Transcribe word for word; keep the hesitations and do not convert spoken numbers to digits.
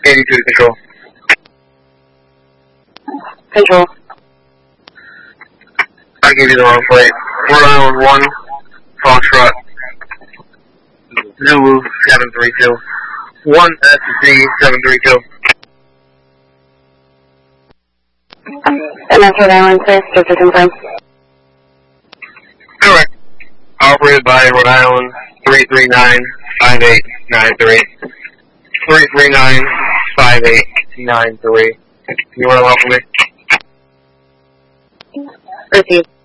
eighty-two to control. Control. I gave you the wrong plate. Rhode Island one, Foxtrot, Zulu seven three two. one S Z seven three two. And that's Rhode Island, sir, just to confirm. Correct. Operated by Rhode Island three three nine five eight nine three. three three nine five eight nine three. You want to welcome me? Proceed.